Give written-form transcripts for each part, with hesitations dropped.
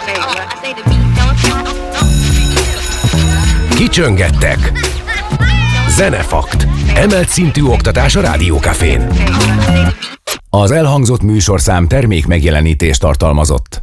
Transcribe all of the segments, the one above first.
Kicsöngettek. Zenefakt. Emelt szintű oktatás a Rádió Cafén. Az elhangzott műsorszám termék megjelenítést tartalmazott.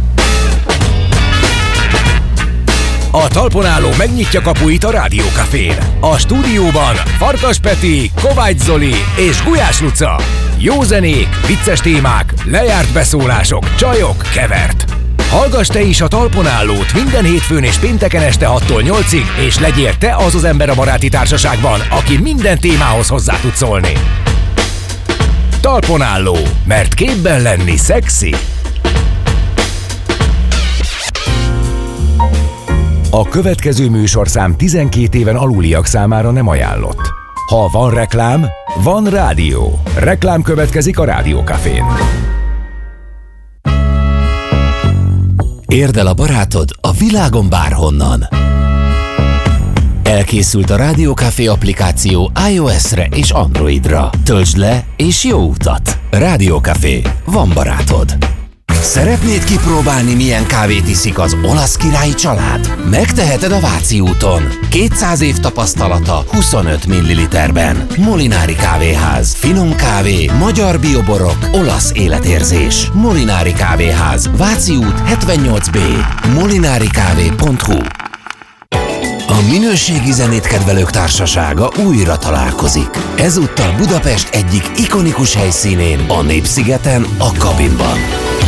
A talpon álló megnyitja kapuit a Rádió Cafén. A stúdióban Farkas Peti, Kovács Zoli és Gulyás Luca. Jó zenék, vicces témák, lejárt beszólások, csajok, kevert. Hallgass te is a talpon állót minden hétfőn és pénteken este 6-tól 8-ig, és legyél te az ember a baráti társaságban, aki minden témához hozzá tud szólni. Talpon álló, mert képben lenni szexi. A következő műsorszám 12 éven aluliak számára nem ajánlott. Ha van reklám, van rádió. Reklám következik a Rádió Cafén. Érd el a barátod a világon bárhonnan. Elkészült a Rádió Café applikáció iOS-re és Androidra. Töltsd le és jó utat! Rádió Café. Van barátod. Szeretnéd kipróbálni, milyen kávét iszik az olasz királyi család? Megteheted a Váci úton. 200 év tapasztalata 25 ml-ben. Molinári Kávéház. Finom kávé, magyar bioborok, olasz életérzés. Molinári Kávéház. Váci út 78B. molinarikávé.hu. A minőségi zenét kedvelők társasága újra találkozik. Ezúttal Budapest egyik ikonikus helyszínén, a Népszigeten, a Kabinban.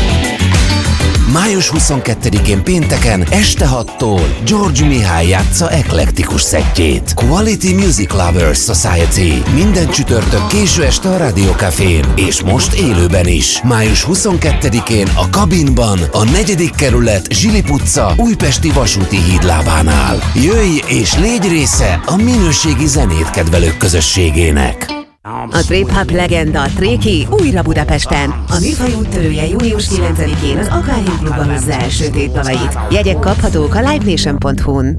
Május 22-én pénteken este 6-tól George Mihály játsza eklektikus szettjét. Quality Music Lovers Society. Minden csütörtök késő este a Rádió Cafén, és most élőben is. Május 22-én a Kabinban, a 4. kerület Zsilip utca újpesti vasúti hídlábánál. Jöjj és légy része a minőségi zenét kedvelők közösségének. A trip-hop legenda Tréki újra Budapesten. A műfaj úttörője június 9-én az Aquarium Klubban hozza első tétdalait. Jegyek kaphatók a livenation.hu-n.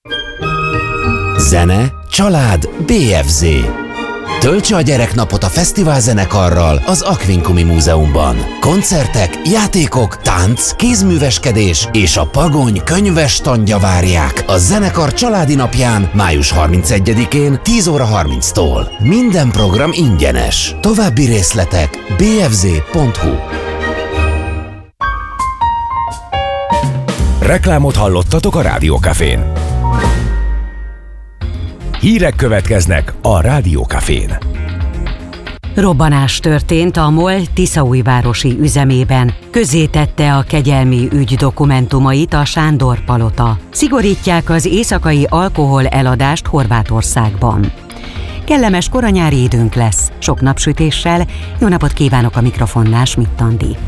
Zene, család, BFZ. Töltse a gyereknapot a fesztivál zenekarral az Aquincumi Múzeumban. Koncertek, játékok, tánc, kézműveskedés és a Pagony könyves standja várják a zenekar családi napján május 31-én 10 óra 30-tól. Minden program ingyenes. További részletek bfz.hu. Reklámot hallottatok a Rádió Cafén. Hírek következnek a Rádió Cafén. Robbanás történt a MOL tiszaújvárosi üzemében. Közzétette a kegyelmi ügy dokumentumait a Sándor Palota. Szigorítják az éjszakai alkohol eladást Horvátországban. Kellemes koranyári időnk lesz, sok napsütéssel. Jó napot kívánok, a mikrofonnál Schmidt Andi.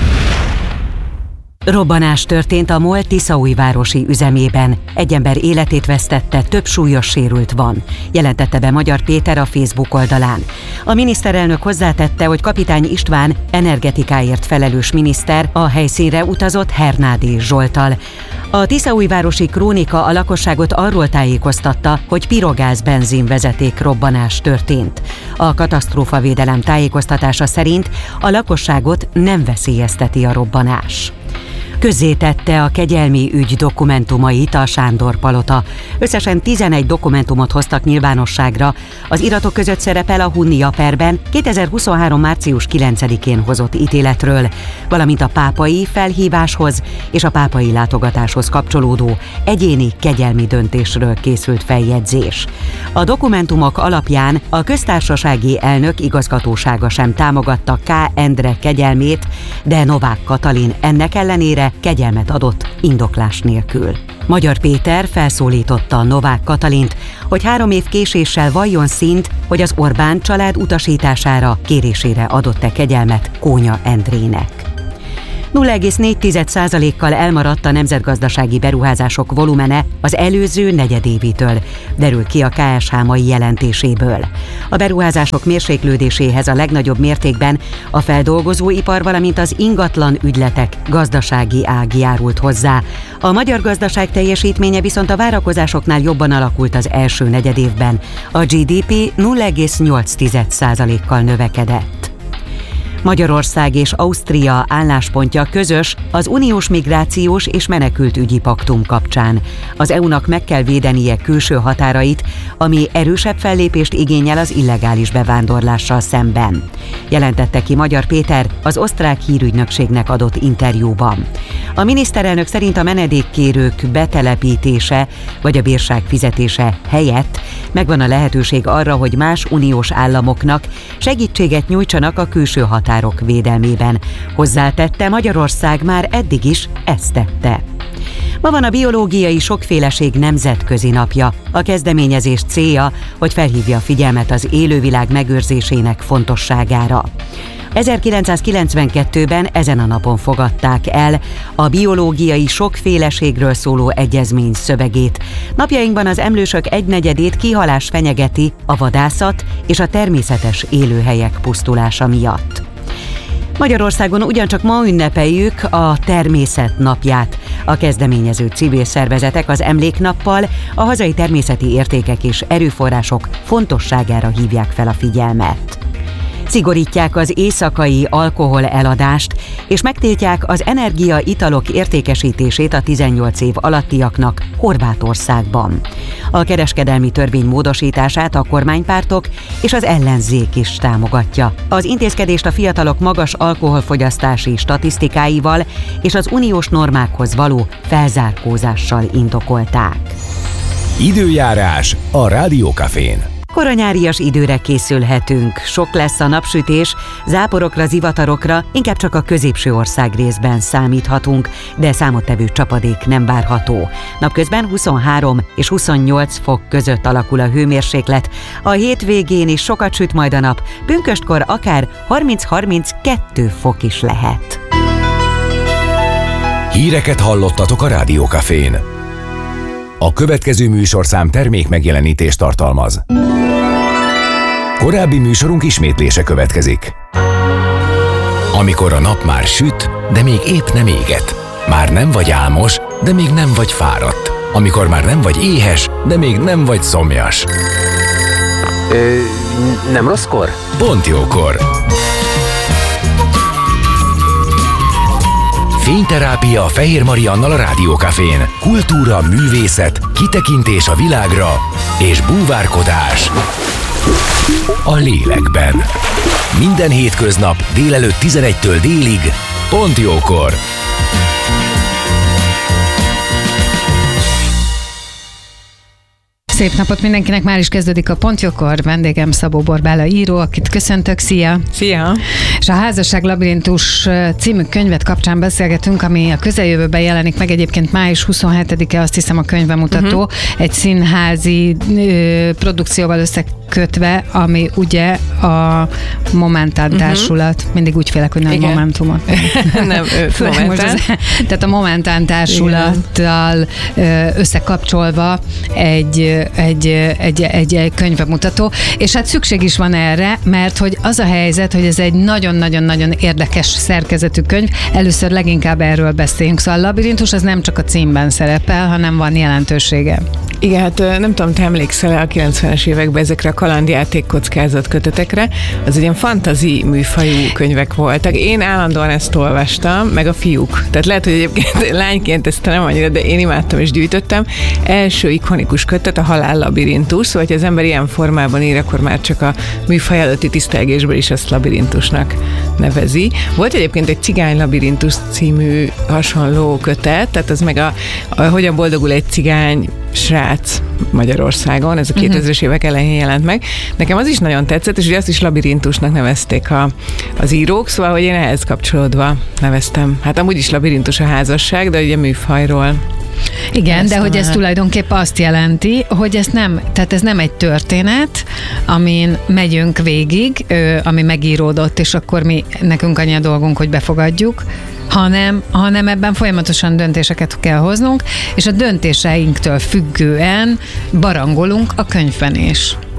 Robbanás történt a MOL tiszaújvárosi üzemében. Egy ember életét vesztette, több súlyos sérült van, jelentette be Magyar Péter a Facebook oldalán. A miniszterelnök hozzátette, hogy Kapitány István energetikáért felelős miniszter a helyszínre utazott Hernádi Zsolttal. A tiszaújvárosi Krónika a lakosságot arról tájékoztatta, hogy pirogáz benzinvezeték robbanás történt. A katasztrófavédelem tájékoztatása szerint a lakosságot nem veszélyezteti a robbanás. Közzétette a kegyelmi ügy dokumentumait a Sándor Palota. Összesen 11 dokumentumot hoztak nyilvánosságra. Az iratok között szerepel a Hunnia perben 2023. március 9-én hozott ítéletről, valamint a pápai felhíváshoz és a pápai látogatáshoz kapcsolódó egyéni kegyelmi döntésről készült feljegyzés. A dokumentumok alapján a köztársasági elnök igazgatósága sem támogatta K. Endre kegyelmét, de Novák Katalin ennek ellenére kegyelmet adott indoklás nélkül. Magyar Péter felszólította Novák Katalint, hogy 3 év késéssel valljon színt, hogy az Orbán család utasítására, kérésére adott-e kegyelmet Kónya Endrének. 0,4%-kal elmaradt a nemzetgazdasági beruházások volumene az előző negyedévitől, derül ki a KSH mai jelentéséből. A beruházások mérséklődéséhez a legnagyobb mértékben a feldolgozóipar, valamint az ingatlan ügyletek gazdasági ág járult hozzá. A magyar gazdaság teljesítménye viszont a várakozásoknál jobban alakult az első negyedévben. A GDP 0,8%-kal növekedett. Magyarország és Ausztria álláspontja közös az uniós migrációs és menekültügyi paktum kapcsán. Az EU-nak meg kell védenie külső határait, ami erősebb fellépést igényel az illegális bevándorlással szemben, jelentette ki Magyar Péter az osztrák hírügynökségnek adott interjúban. A miniszterelnök szerint a menedékkérők betelepítése vagy a bírság fizetése helyett megvan a lehetőség arra, hogy más uniós államoknak segítséget nyújtsanak a külső határok védelmében. Hozzátette, Magyarország már eddig is ezt tette. Ma van a biológiai sokféleség nemzetközi napja. A kezdeményezés célja, hogy felhívja a figyelmet az élővilág megőrzésének fontosságára. 1992-ben ezen a napon fogadták el a biológiai sokféleségről szóló egyezmény szövegét. Napjainkban az emlősök 1/4 kihalás fenyegeti a vadászat és a természetes élőhelyek pusztulása miatt. Magyarországon ugyancsak ma ünnepeljük a Természet napját. A kezdeményező civil szervezetek az emléknappal a hazai természeti értékek és erőforrások fontosságára hívják fel a figyelmet. Szigorítják az éjszakai alkohol eladást, és megtiltják az energiaitalok értékesítését a 18 év alattiaknak Horvátországban. A kereskedelmi törvény módosítását a kormánypártok és az ellenzék is támogatja. Az intézkedést a fiatalok magas alkoholfogyasztási statisztikáival és az uniós normákhoz való felzárkózással indokolták. Időjárás a Rádiókafén. Koranyárias időre készülhetünk. Sok lesz a napsütés, záporokra, zivatarokra, inkább csak a középső ország részben számíthatunk, de számottevő csapadék nem várható. Napközben 23 és 28 fok között alakul a hőmérséklet. A hétvégén is sokat süt majd a nap, pünköstkor akár 30-32 fok is lehet. Híreket hallottatok a Rádiókafén. A következő műsorszám termék megjelenítést tartalmaz. Korábbi műsorunk ismétlése következik. Amikor a nap már süt, de még épp nem éget. Már nem vagy álmos, de még nem vagy fáradt. Amikor már nem vagy éhes, de még nem vagy szomjas. Nem rosszkor? Pont jókor. Fényterápia Fehér Mariannal a Rádiókafén. Kultúra, művészet, kitekintés a világra és búvárkodás a lélekben. Minden hétköznap délelőtt 11-től délig, pont jókor. Szép napot mindenkinek, már is kezdődik a Pontjókor. Vendégem Szabó Borbála író, akit köszöntök. Szia! Szia! És a Házasság labirintus című könyvet kapcsán beszélgetünk, ami a közeljövőben jelenik meg, egyébként május 27-e, azt hiszem, a könyvemutató, egy színházi produkcióval összekötve, ami ugye a Momentán társulat. Mindig úgy félek, hogy nem Momentumot. Nem, Momentán. Tehát a Momentán társulattal összekapcsolva egy könyvemutató, és hát szükség is van erre, mert hogy az a helyzet, hogy ez egy nagyon-nagyon-nagyon érdekes szerkezetű könyv. Először leginkább erről beszéljünk. Szóval a labirintus az nem csak a címben szerepel, hanem van jelentősége. Igen, hát nem tudom, te emlékszel a 90-es években ezekre a kalandjáték kockázat kötetekre, az egy ilyen fantazi műfajú könyvek voltak. Én állandóan ezt olvastam, meg a fiúk. Tehát lehet, hogy egyébként lányként ezt nem annyira, de én imádtam és gyűjtöttem. Első ikonikus kötet a Halál labirintus, szóval, hogy az ember ilyen formában ír, akkor már csak a műfaj előtti tisztelgésből is ezt labirintusnak nevezi. Volt egyébként egy Cigány labirintus című hasonló kötet, tehát az meg a Hogyan boldogul egy cigány srác Magyarországon, ez a 2000-es évek elején jelent meg. Nekem az is nagyon tetszett, és ugye azt is labirintusnak nevezték az írók, szóval, hogy én ehhez kapcsolódva neveztem. Hát amúgy is labirintus a házasság, de ugye műfajról. Igen, de hogy ez tulajdonképpen azt jelenti, hogy ez nem egy történet, amin megyünk végig, ami megíródott, és akkor nekünk annyi a dolgunk, hogy befogadjuk, hanem ebben folyamatosan döntéseket kell hoznunk, és a döntéseinktől függően barangolunk a könyvben is.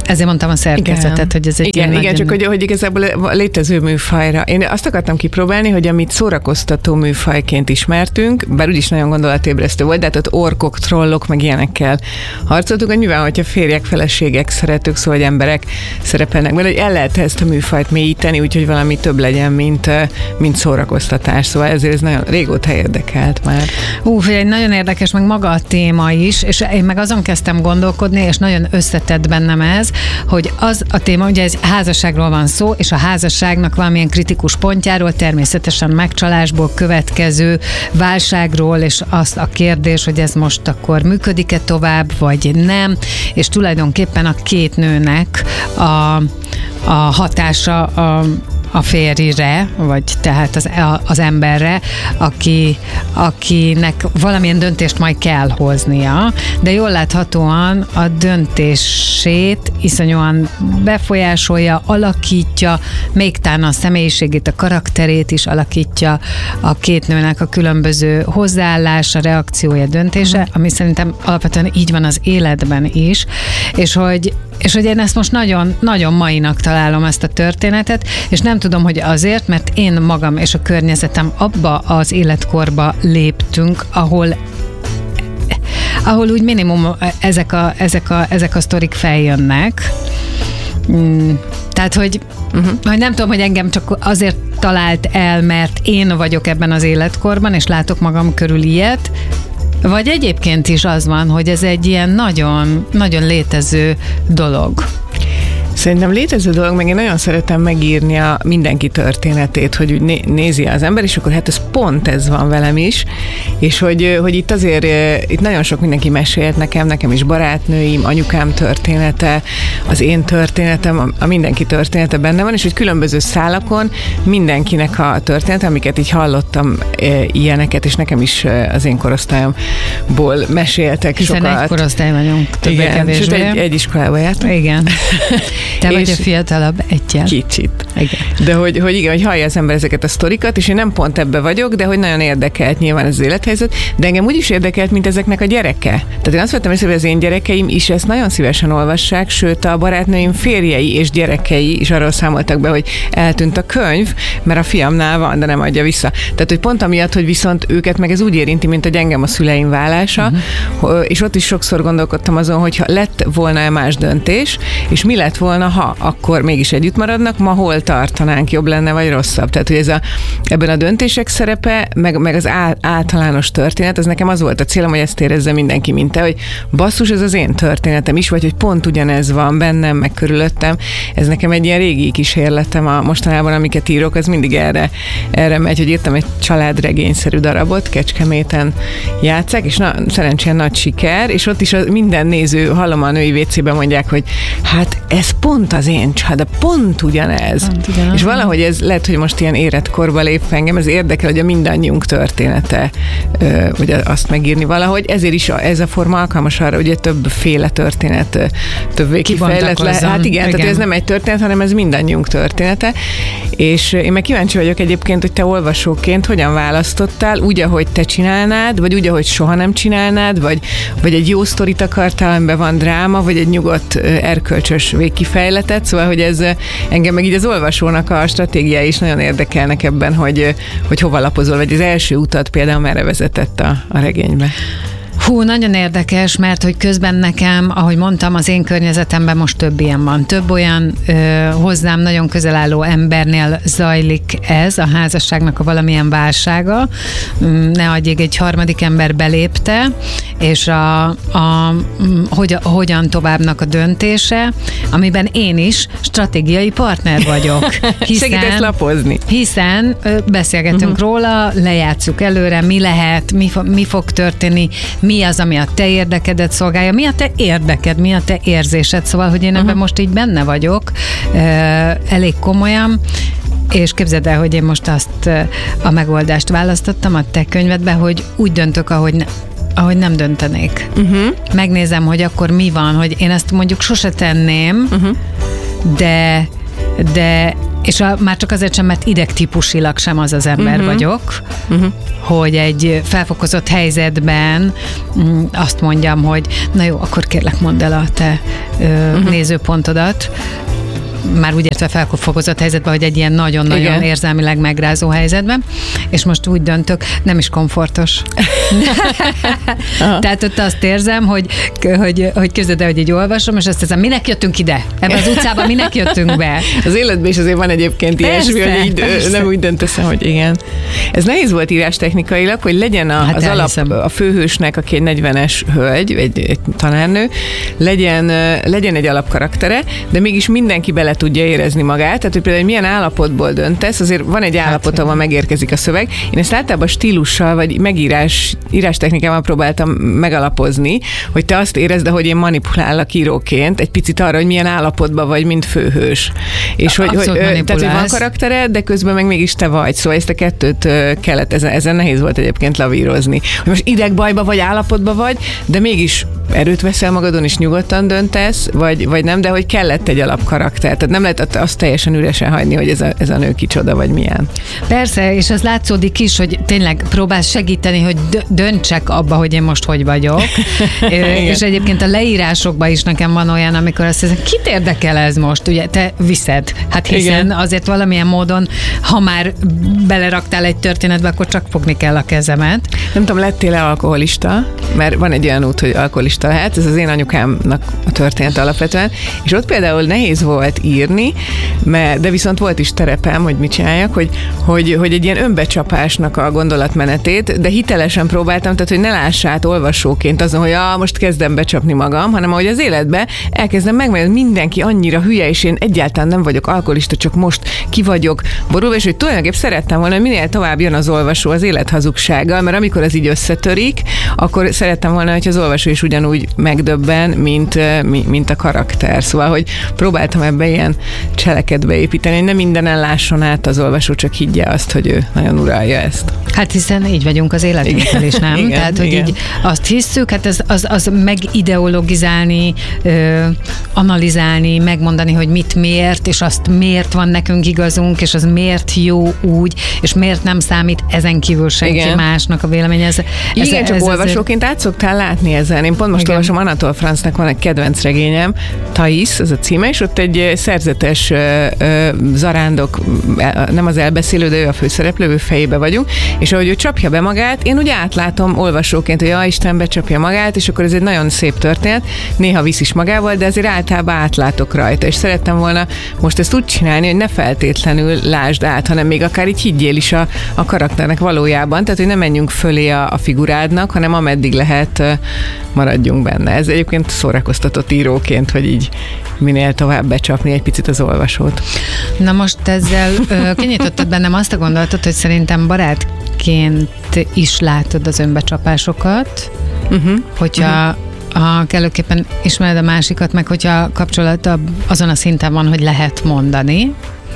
Ezért mondtam a szerkezetet, hogy ez egy igen, nagyon... csak hogy igazából a létező műfajra. Én azt akartam kipróbálni, hogy amit szórakoztató műfajként ismertünk, bár úgyis nagyon gondolatébresztő volt, de hát ott orkok, trollok, meg ilyenekkel harcoltuk, hogy nyilván, hogyha férjek, feleségek, szeretők, szóval hogy emberek szerepelnek bele, hogy el lehet ezt a műfajt mélyíteni, úgyhogy valami több legyen, mint szórakoztatás. Szóval ezért ez nagyon régóta érdekelt már. Egy nagyon érdekes, meg maga a téma is, és én meg azon kezdtem gondolkodni, és nagyon összetett bennem ez, hogy az a téma, ugye ez házasságról van szó, és a házasságnak valamilyen kritikus pontjáról, természetesen megcsalásból következő válságról, és azt a kérdés, hogy ez most akkor működik-e tovább, vagy nem, és tulajdonképpen a két nőnek a hatása a férjre, vagy tehát az emberre, akinek valamilyen döntést majd kell hoznia, de jól láthatóan a döntését iszonyúan befolyásolja, alakítja, még talán a személyiségét, a karakterét is alakítja a két nőnek a különböző hozzáállása, reakciója, döntése, ami szerintem alapvetően így van az életben is, és hogy én ezt most nagyon, nagyon mainak találom ezt a történetet, és nem tudom, hogy azért, mert én magam és a környezetem abba az életkorba léptünk, ahol úgy minimum ezek a sztorik feljönnek. Tehát, hogy nem tudom, hogy engem csak azért talált el, mert én vagyok ebben az életkorban, és látok magam körül ilyet, vagy egyébként is az van, hogy ez egy ilyen nagyon, nagyon létező dolog. Szerintem létező dolog, meg én nagyon szeretem megírni a mindenki történetét, hogy úgy nézi az ember, és akkor hát ez van velem is, és hogy itt azért, itt nagyon sok mindenki mesélt nekem is barátnőim, anyukám története, az én történetem, a mindenki története benne van, és hogy különböző szálakon mindenkinek a története, amiket így hallottam ilyeneket, és nekem is az én korosztályomból meséltek hiszen sokat. Hiszen egy korosztály vagyunk, többé-kevésbé. Igen, egy iskolába jártam. Igen. Te vagy a fiatalabb egyel. Kicsit. Igen. De hogy igen, hogy hallja az ember ezeket a sztorikat, és én nem pont ebbe vagyok, de hogy nagyon érdekelt nyilván ez az élethelyzet, de engem úgy is érdekelt, mint ezeknek a gyereke. Tehát én azt vettem észre, hogy az én gyerekeim is ezt nagyon szívesen olvassák, sőt a barátnőim férjei és gyerekei is arról számoltak be, hogy eltűnt a könyv, mert a fiamnál van, de nem adja vissza. Tehát, hogy pont amiatt, hogy viszont őket meg ez úgy érinti, mint hogy engem a szüleim válása, és ott is sokszor gondolkodtam azon, hogy ha lett volna más döntés, és mi lett volna, ha akkor mégis együtt maradnak, ma hol tartanánk, jobb lenne, vagy rosszabb. Tehát, hogy ebben a döntések szerepe, meg az általános történet, az nekem az volt a célom, hogy ezt érezze mindenki, mint te, hogy basszus, ez az én történetem is, vagy hogy pont ugyanez van bennem, meg körülöttem. Ez nekem egy ilyen régi kísérletem a mostanában, amiket írok, az mindig erre megy, hogy írtam egy családregényszerű darabot, Kecskeméten játsszák, és szerencsére nagy siker, és ott is minden néző, hallom a női WC-ben mondják, hogy hát ez pont az én család, de pont ugyanez. És valahogy ez lehet, hogy most ilyen éretkorba lép engem, ez érdekel, hogy a mindannyiunk története, hogy azt megírni valahogy. Ezért is ez a forma alkalmas arra, ugye többféle történet, többé kifejlett le. Hát igen, tehát ez nem egy történet, hanem ez mindannyiunk története. És én meg kíváncsi vagyok egyébként, hogy te olvasóként hogyan választottál, úgy, ahogy te csinálnád, vagy úgy, ahogy soha nem csinálnád, vagy egy jó sztorit akartál, amiben van dráma, vagy egy nyugodt, erkölcsös végkifejletet, szóval, hogy ez engem meg így az olvasónak a stratégiái is nagyon érdekelnek ebben, hogy hova lapozol, vagy az első utat például merre vezetett a regénybe. Nagyon érdekes, mert hogy közben nekem, ahogy mondtam, az én környezetemben most több ilyen van. Több olyan hozzám nagyon közel álló embernél zajlik ez, a házasságnak a valamilyen válsága. Ne adjék, egy harmadik ember belépte, és hogyan továbbnak a döntése, amiben én is stratégiai partner vagyok. Segítesz lapozni. Hiszen beszélgetünk róla, lejátszuk előre, mi lehet, mi fog történni, mi az, ami a te érdekedet szolgálja, mi a te érdeked, mi a te érzésed, szóval, hogy én ebben most így benne vagyok, elég komolyan, és képzeld el, hogy én most azt a megoldást választottam a te könyvedbe, hogy úgy döntök, ahogy nem döntenék. Megnézem, hogy akkor mi van, hogy én ezt mondjuk sose tenném, de és már csak azért sem, mert idegtípusilag sem az ember vagyok, hogy egy felfokozott helyzetben azt mondjam, hogy na jó, akkor kérlek mondd el a te nézőpontodat, már úgy értve felfokozott helyzetben, hogy egy ilyen nagyon-nagyon érzelmileg megrázó helyzetben, és most úgy döntök, nem is komfortos. Tehát ott azt érzem, hogy képzeld el, hogy így olvasom, és azt hiszem, minek jöttünk ide? Ebbe az utcába minek jöttünk be? Az életben is azért van egyébként ilyesmi, hogy így nem úgy döntesz, hogy igen. Ez nehéz volt írástechnikailag, hogy legyen az alap, a főhősnek, aki egy 40-es hölgy, egy tanárnő, legyen egy alapkaraktere, de mégis mindenki bele tudja érezni magát, tehát hogy például milyen állapotból döntesz, azért van egy állapot, ahol megérkezik a szöveg. Én ezt általában stílussal, vagy írástechnikával próbáltam megalapozni, hogy te azt érezd, hogy én manipulálok íróként egy picit arra, hogy milyen állapotban vagy, mint főhős. És tehát, hogy van karaktered, de közben meg mégis te vagy. Szóval ezt a kettőt kellett, ezen nehéz volt egyébként lavírozni. Hogy most idegbajba vagy, állapotba vagy, de mégis erőt veszel magadon, és nyugodtan döntesz, vagy nem, de hogy kellett egy alapkarakter. Tehát nem lehet azt teljesen üresen hagyni, hogy ez a nő kicsoda, vagy milyen. Persze, és az látszódik is, hogy tényleg próbálsz segíteni, hogy döntsek abba, hogy én most hogy vagyok. És egyébként a leírásokban is nekem van olyan, amikor azt hiszem, kit érdekel ez most? Ugye te viszed. Hát hiszen azért valamilyen módon, ha már beleraktál egy történetbe, akkor csak fogni kell a kezemet. Nem tudom, lettél-e alkoholista? Mert van egy olyan út, hogy alkoholista lehet, ez az én anyukámnak a történet alapvetően, és ott például nehéz volt írni, de viszont volt is terepem, hogy mit csináljak, hogy egy ilyen önbecsapásnak a gondolatmenetét, de hitelesen próbáltam, tehát hogy ne láss át olvasóként azon, hogy most kezdem becsapni magam, hanem ahogy az életbe elkezdem megmondani, hogy mindenki annyira hülye, és én egyáltalán nem vagyok alkoholista, csak most ki vagyok borulva, és hogy tulajdonképpen szerettem volna, hogy minél tovább jön az olvasó az élet hazugsággal, mert amikor az így összetörik, akkor szerettem volna, hogy az olvasó is ugyanúgy megdöbben, mint a karakter. Szóval, hogy próbáltam ebbe ilyen cselekedbe építeni, hogy nem mindenen lásson át az olvasó, csak higgye azt, hogy ő nagyon uralja ezt. Hát hiszen így vagyunk az életünkkel is, nem? Igen, tehát, hogy így azt hisszük, hát az megideologizálni, analizálni, megmondani, hogy mit miért, és azt miért van nekünk igazunk, és az miért jó úgy, és miért nem számít ezen kívül senki másnak a véleménye. Csak olvasóként át szoktál látni ezen. Én pont most olvasom Anatole Francnak van egy kedvenc regényem, Thais, ez a címe, és ott egy szerzetes zarándok, nem az elbeszélő, de ő a főszereplő, ő fejébe vagyunk, és ahogy ő csapja be magát, én úgy átlátom olvasóként, hogy Isten becsapja magát, és akkor ez egy nagyon szép történet, néha visz is magával, de azért általában átlátok rajta, és szerettem volna most ezt úgy csinálni, hogy ne feltétlenül lásd át, hanem még akár így higgyél is a karakternek valójában, tehát hogy ne menjünk fölé a figurádnak, hanem ameddig lehet maradjunk benne. Ez egyébként szórakoztatott íróként, hogy így minél tovább becsapni egy picit az olvasót. Na most ezzel kinyitottad bennem azt a gondolatot, hogy szerintem barátként is látod az önbecsapásokat, hogyha kellőképpen ismered a másikat, meg hogyha kapcsolat azon a szinten van, hogy lehet mondani,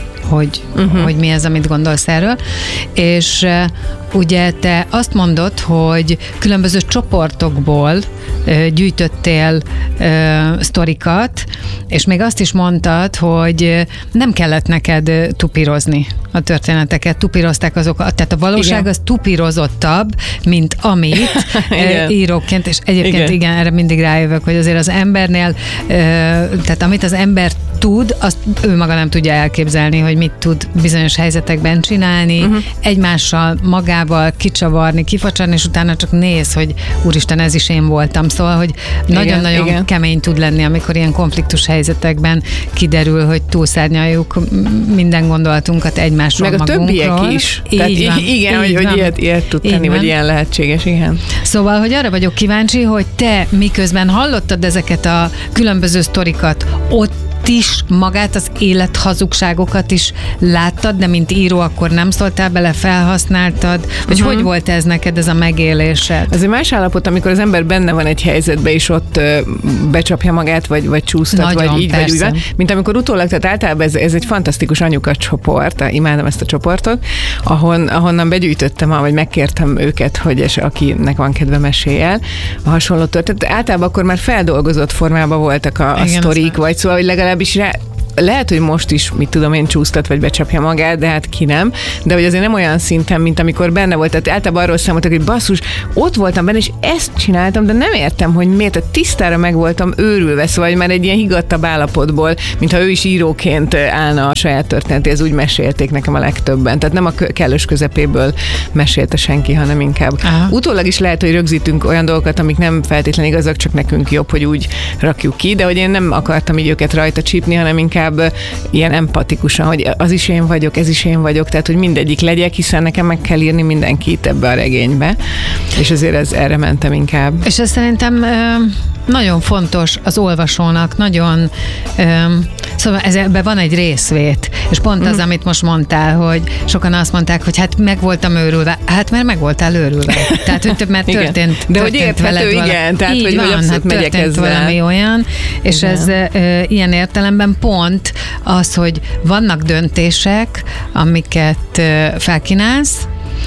hogy mi az, amit gondolsz erről. És ugye te azt mondod, hogy különböző csoportokból gyűjtöttél sztorikat, és még azt is mondtad, hogy nem kellett neked tupírozni a történeteket, tupírozták azokat, tehát a valóság az tupírozottabb, mint amit íróként, és egyébként igen, erre mindig rájövök, hogy azért az embernél, tehát amit az ember tud, azt ő maga nem tudja elképzelni, hogy mit tud bizonyos helyzetekben csinálni, egymással, magával kicsavarni, kifacsarni, és utána csak néz, hogy úristen, ez is én voltam. Szóval, hogy nagyon-nagyon kemény tud lenni, amikor ilyen konfliktus helyzetekben kiderül, hogy túlszárnyaljuk minden gondolatunkat egymásról, meg a magunkról. Többiek is. Tehát igen, hogy ilyet tud tenni, vagy ilyen lehetséges, igen. Szóval, hogy arra vagyok kíváncsi, hogy te miközben hallottad ezeket a különböző sztorikat, ott is magát, az élethazugságokat is láttad, de mint író akkor nem szóltál bele, felhasználtad, vagy hogy volt ez neked, ez a megélésed? Ez egy más állapot, amikor az ember benne van egy helyzetben, és ott becsapja magát, vagy csúsztat, nagyon, vagy így, vagy úgy van. Mint amikor utólag, tehát általában ez egy fantasztikus anyukat csoport, imádom ezt a csoportot, ahonnan begyűjtöttem, vagy megkértem őket, hogy akinek van kedve, mesélj el a hasonló történet. Általában akkor már feldolgozott formában voltak a sztorik, vagy szóval, hogy legalábbis lehet, hogy most is, mit tudom én, csúsztat vagy becsapja magát, de hát ki nem. De hogy azért nem olyan szinten, mint amikor benne volt. Tehát általában arról számoltak, hogy basszus, ott voltam benne, és ezt csináltam, de nem értem, hogy miért. Tehát tisztára meg voltam őrülve, szóval már egy ilyen higgadtabb állapotból, mintha ő is íróként állna a saját történetéhez, úgy mesélték nekem a legtöbben. Tehát nem a kellős közepéből mesélte senki, hanem inkább. Aha. Utólag is lehet, hogy rögzítünk olyan dolgokat, amik nem feltétlenül igazak, csak nekünk jobb, hogy úgy rakjuk ki, de hogy én nem akartam így őket rajta csípni, hanem inkább ilyen empatikusan, hogy az is én vagyok, ez is én vagyok, tehát hogy mindegyik legyek, hiszen nekem meg kell írni mindenkit ebbe a regénybe, és azért erre mentem inkább. És ez szerintem nagyon fontos az olvasónak, nagyon, szóval ebben van egy részvét, és pont az, amit most mondtál, hogy sokan azt mondták, hogy hát meg voltam őrülve, hát mert meg voltál őrülve. Tehát, hogy mert történt de hogy érthető, igen, tehát, így hogy van, hát megyek történt ezzel. valami olyan, és igen. Ez ilyen értelemben pont az, hogy vannak döntések, amiket felkínálsz,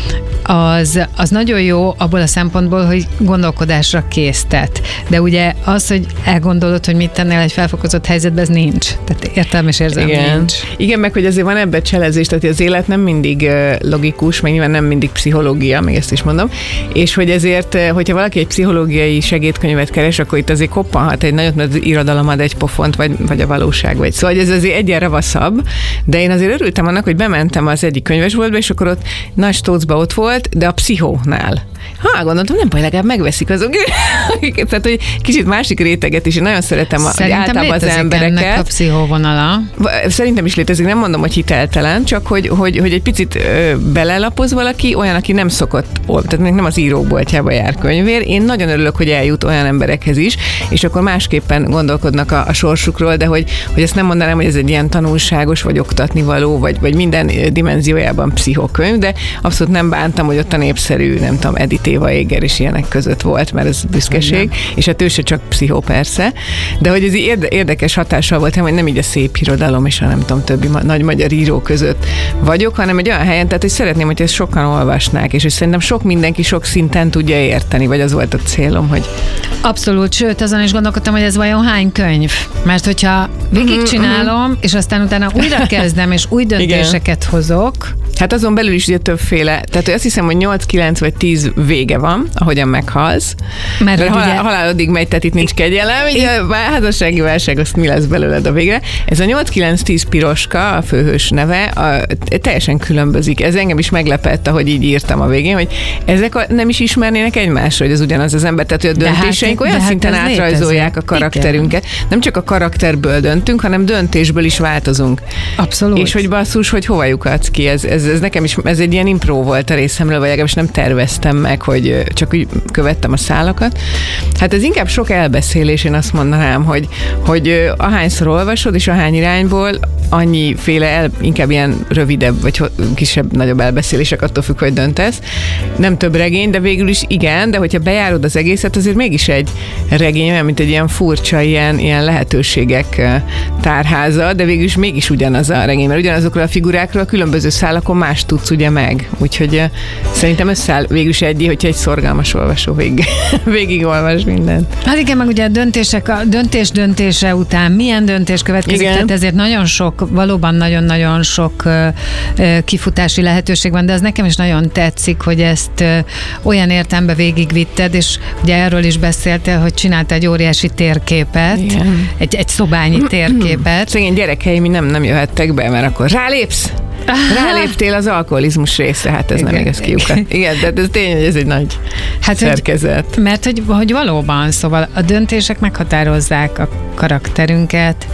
az nagyon jó abból a szempontból, hogy gondolkodásra késztet. De ugye az, hogy elgondolod, hogy mit tennél egy felfokozott helyzetben, ez nincs. Tehát értelem és érzelem nincs. Igen, meg hogy azért van ebben cselezés, tehát az élet nem mindig logikus, meg nyilván nem mindig pszichológia, még ezt is mondom, és hogy ezért, hogyha valaki egy pszichológiai segédkönyvet keres, akkor itt azért koppanhat egy nagyot, mert az irodalom ad egy pofont, vagy a valóság, vagy szóval ez azért egyen ravaszabb, de én azért örültem annak, hogy bementem az egyik könyvesboltba, és akkor ott nagy stócba ott volt, de a pszichónál. Gondoltam, nem baj, legalább megveszik azok. Tehát, hogy kicsit másik réteget is. Én nagyon szeretem általában az embereket. Ennek a pszichóvonala. Szerintem is létezik, nem mondom, hogy hiteltelen, csak hogy egy picit belelapoz valaki, olyan, aki nem szokott, tehát nem az íróboltjába jár könyvér. Én nagyon örülök, hogy eljut olyan emberekhez is, és akkor másképpen gondolkodnak a sorsukról, de hogy ezt nem mondanám, hogy ez egy ilyen tanulságos, vagy oktatnivaló, vagy minden dimenziójában pszichokönyv, de abszolút nem bántam, hogy ott a népszerű, nem tudom, Edith Éva Éger és ilyenek között volt, mert ez büszkeség, és hát ő se csak pszichó persze, de hogy ez érdekes hatással volt, hogy nem így a szép irodalom és a nem tudom, többi nagy magyar író között vagyok, hanem egy olyan helyen, tehát hogy szeretném, hogy ezt sokan olvasnák, és hogy szerintem sok mindenki sok szinten tudja érteni, vagy az volt a célom, hogy... Abszolút, sőt, azon is gondolkodtam, hogy ez vajon hány könyv, mert hogyha végigcsinálom, és aztán utána újra kezdem, és új döntéseket hozok. Hát azon belül is ugye többféle, tehát azt hiszem, hogy 8, 9 vagy 10 vége van, ahogyan meghalsz. Mert halálodig megy, tehát itt nincs kegyelem, ugye a házassági válság, azt mi lesz belőled a végre. Ez a 8-9-10 piroska, a főhős neve, teljesen különbözik. Ez engem is meglepett, ahogy így írtam a végén, hogy ezek nem is ismernének egymásra, hogy ez ugyanaz az ember, tehát hogy a döntéseink olyan szinten átrajzolják a karakterünket. Igen. Nem csak a karakterből döntünk, hanem döntésből is változunk. Abszolút. És hogy basszus, hogy hova lyukadsz ki, ez nekem is, ez egy ilyen impró volt a részemről, vagy legalábbis nem terveztem meg, hogy csak úgy követtem a szálakat. Hát ez inkább sok elbeszélés, én azt mondanám, hogy ahányszor olvasod, és ahány irányból, annyiféle inkább ilyen rövidebb, vagy kisebb-nagyobb elbeszélések, attól függ, hogy döntesz. Nem több regény, de végül is igen, de hogyha bejárod az egészet, azért mégis egy regény olyan, mint egy ilyen furcsa, ilyen lehetőségek tárháza, de végül is mégis ugyanaz a regény, mert ugyanazokról a figurákról a különböző szálakon más tudsz ugye meg. Úgyhogy szerintem összeáll végül is hogyha egy szorgalmas olvasó végig olvas mindent. Hát igen, meg ugye a döntés döntése után milyen döntés következik, igen. Tehát ezért nagyon sok, valóban nagyon-nagyon sok kifutási lehetőség van, de az nekem is nagyon tetszik, hogy ezt olyan értelemben végigvitted, és ugye erről is beszéltél, hogy csináltál egy óriási térképet, egy szobányi térképet. Szegény gyerekeim nem jöhettek be, mert akkor rálépsz! Ráléptél az alkoholizmus részre, hát ez igen, nem igaz kiukat. Igen, de ez tény, hogy ez egy nagy szerkezet. Mert hogy valóban, szóval a döntések meghatározzák a karakterünket,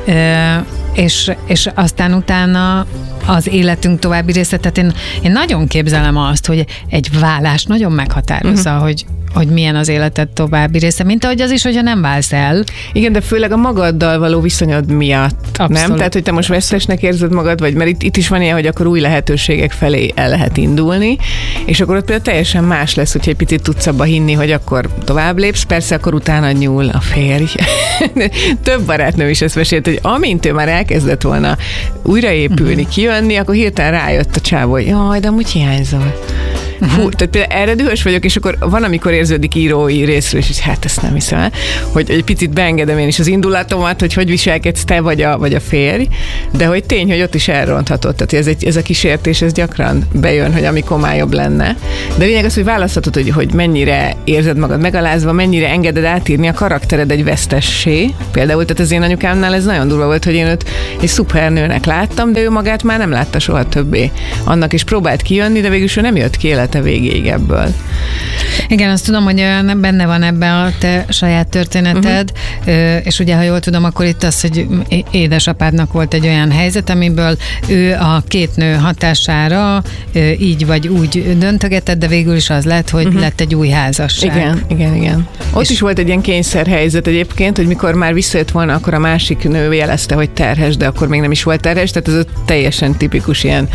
és aztán utána az életünk további része. Tehát én nagyon képzelem azt, hogy egy vállás nagyon meghatározza, hogy milyen az életed további része, mint ahogy az is, hogyha nem válsz el. Igen, de főleg a magaddal való viszonyod miatt, abszolút. Nem? Tehát, hogy te most vesztesnek érzed magad, vagy mert itt is van ilyen, hogy akkor új lehetőségek felé el lehet indulni, és akkor ott például teljesen más lesz, hogyha egy picit tudsz abba hinni, hogy akkor tovább lépsz, persze akkor utána nyúl a férj. Több barátnőm is ezt mesélt, hogy amint ő már elkezdett volna újraépülni, kijönni, akkor hirtelen rájött a csávó, hogy jaj, de amúgy hiányzol. Fú, tehát például erre dühös vagyok, és akkor van, amikor érződik írói részről, és hát ezt nem hiszem el, hogy egy picit beengedem én is az indulatomat, hogy viselkedsz te vagy a férj, de hogy tény, hogy ott is elronthatod. Tehát ez a kísértés, ez gyakran bejön, hogy amikor már jobb lenne. De lényeg az, hogy választhatod, hogy mennyire érzed magad megalázva, mennyire engeded átírni a karaktered egy vesztessé. Például, tehát az én anyukámnál ez nagyon durva volt, hogy én őt egy szupernőnek láttam, de ő magát már nem látta soha többé. Annak is próbált kijönni, de végül ő nem jött ki élete végéig ebből. Igen, azt tudom, hogy benne van ebben a te saját történeted, és ugye, ha jól tudom, akkor itt az, hogy édesapádnak volt egy olyan helyzet, amiből ő a két nő hatására így vagy úgy döntögetett, de végül is az lett, hogy lett egy új házasság. Igen. Ott is volt egy ilyen kényszerhelyzet egyébként, hogy mikor már visszajött volna, akkor a másik nő jelezte, hogy terhes, de akkor még nem is volt terhes, tehát ez a teljesen tipikus ilyen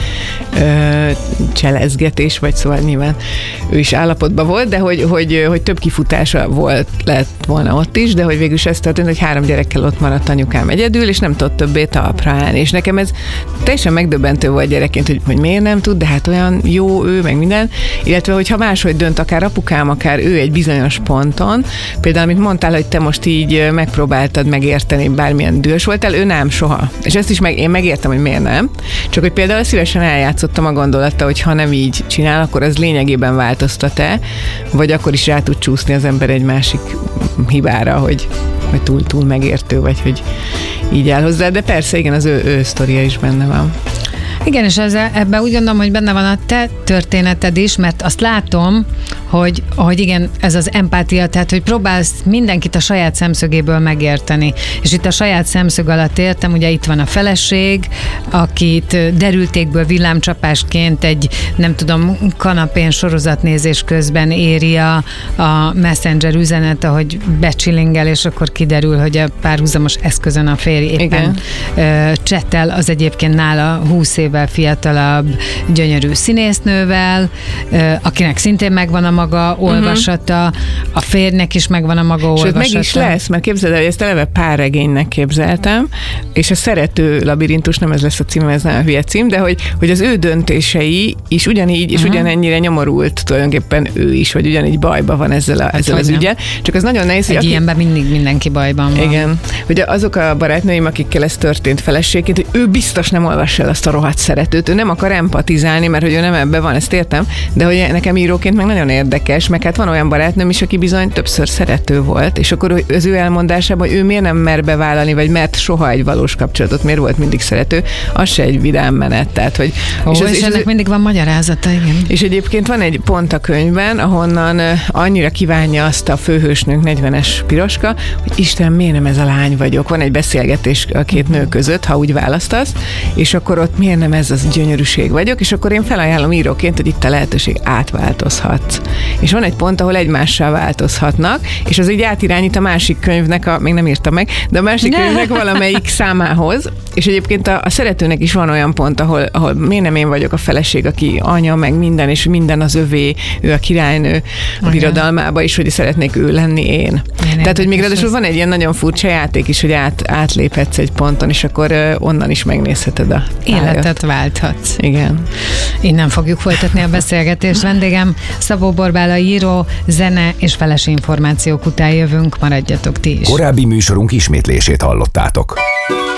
cselezgetés, vagy szóval nyilván ő is állapotban volt, de hogy több kifutása lett volna ott is, de hogy végül is ez történt, hogy 3 gyerekkel ott maradt anyukám egyedül, és nem tudott többé talpra állni. És nekem ez teljesen megdöbbentő volt gyerekként, hogy miért nem tud, de hát olyan jó ő, meg minden. Illetve, hogyha máshogy dönt, akár apukám, akár ő egy bizonyos ponton, például, amit mondtál, hogy te most így megpróbáltad megérteni, bármilyen dühös voltál, ő nem soha. És ezt is én megértem, hogy miért nem. Csak hogy például szívesen eljátszottam a gondolattal, hogy ha nem így csinál, akkor az lényegében változtat-e, vagy akkor is rá tud csúszni az ember egy másik hibára, hogy túl megértő, vagy hogy így áll hozzá. De persze, igen, az ő sztoria is benne van. Igen, és ebben úgy gondolom, hogy benne van a te történeted is, mert azt látom, hogy igen, ez az empátia, tehát hogy próbálsz mindenkit a saját szemszögéből megérteni. És itt a saját szemszög alatt értem, ugye itt van a feleség, akit derültékből villámcsapásként egy, nem tudom, kanapén sorozatnézés közben éri a Messenger üzenet, ahogy becsilingel, és akkor kiderül, hogy a párhuzamos eszközön a férj éppen csettel az egyébként nála 20 évvel fiatalabb, gyönyörű színésznővel, akinek szintén megvan a maga olvasata, a férjnek is megvan a maga olvasata. Sőt, meg is lesz, mert képzeld el, hogy ezt eleve párregénynek képzeltem, és a Szerető labirintus, nem ez lesz a cím, ez nem a hülye cím, de hogy az ő döntései is ugyanígy, és ugyanennyire nyomorult tulajdonképpen ő is, vagy ugyanígy bajban van ezzel az ügyel. Csak az nagyon nehéz, hogy ilyenben mindig mindenki bajban van. Igen. Hogy azok a barátnőim, akikkel ez történt feleségként, hogy ő biztos nem olvassa el azt a rohadt Szeretőt, ő nem akar empatizálni, mert hogy ő nem ebben van, ezt értem, de hogy nekem íróként meg nagyon érdekes, meg hát van olyan barátnőm is, aki bizony többször szerető volt, és akkor az ő elmondásában, hogy ő miért nem mer bevállalni, vagy mert soha egy valós kapcsolatot, miért volt mindig szerető, az se egy vidám menet. Tehát, hogy, és ennek mindig van magyarázata, igen. És egyébként van egy pont a könyvben, ahonnan annyira kívánja azt a főhősnőnk, 40-es Piroska, hogy Isten, miért nem ez a lány vagyok. Van egy beszélgetés a két nő között, ha úgy választasz, és akkor ott miért nem ez az gyönyörűség vagyok, és akkor én felajánlom íróként, hogy itt a lehetőség, átváltozhatsz. És van egy pont, ahol egymással változhatnak, és az így átirányít a másik könyvnek, még nem írtam meg, de a másik könyvnek valamelyik számához, és egyébként a Szeretőnek is van olyan pont, ahol miért nem én vagyok a feleség, aki anya, meg minden, és minden az övé, ő a királynő a birodalmába is, hogy szeretnék ő lenni én. Tehát, hogy még ráadásul van egy ilyen nagyon furcsa játék is, hogy átléphetsz egy ponton, és akkor onnan is megnézheted a életet válthatsz. Igen. Innen fogjuk folytatni a beszélgetést. Vendégem Szabó Borbála író, zene és feles információk után jövünk, maradjatok ti is. Korábbi műsorunk ismétlését hallottátok.